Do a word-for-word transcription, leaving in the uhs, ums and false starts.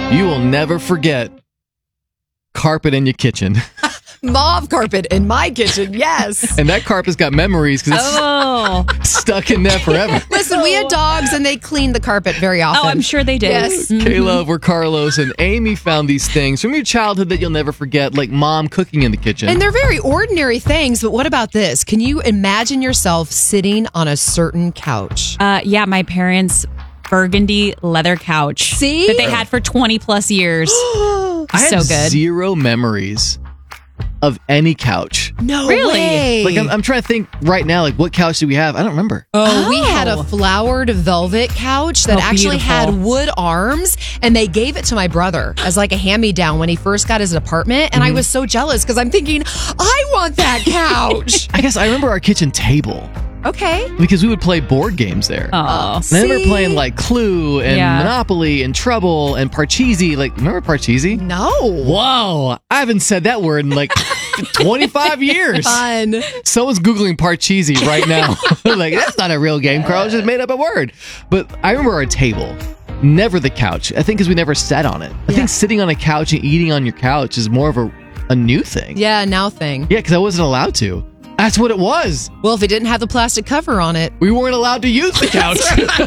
You will never forget carpet in your kitchen. Mauve carpet in my kitchen, yes. And that carpet's got memories because it's Oh. stuck in there forever. Listen, we had dogs and they cleaned the carpet very often. Oh, I'm sure they did. Yes. Kayla, we're Carlos, and Amy found these things from your childhood that you'll never forget, like mom cooking in the kitchen. And they're very ordinary things, but what about this? Can you imagine yourself sitting on a certain couch? Uh, yeah, my parents' burgundy leather couch. See? That they had for twenty plus years. I so have good. zero memories of any couch. No Really? way. Like, I'm, I'm trying to think right now, like, what couch do we have? I don't remember. Oh, we had a flowered velvet couch that Oh, actually beautiful. had wood arms, and they gave it to my brother as like a hand-me-down when he first got his apartment, and I was so jealous because I'm thinking, I want that couch. I guess I remember our kitchen table Okay. because we would play board games there. Oh. And I remember See? playing like Clue and Yeah. Monopoly and Trouble and Parcheesi. Like, remember Parcheesi? No. Whoa, I haven't said that word in like twenty-five years. Fun. Someone's Googling Parcheesi right now. Like, that's not a real game, Carl. Just made up a word. But I remember our table. Never the couch. I think because we never sat on it. I Yeah. think sitting on a couch and eating on your couch is more of a, a new thing. Yeah, now thing. Yeah, because I wasn't allowed to. That's what it was. Well, if it didn't have the plastic cover on it. We weren't allowed to use the couch.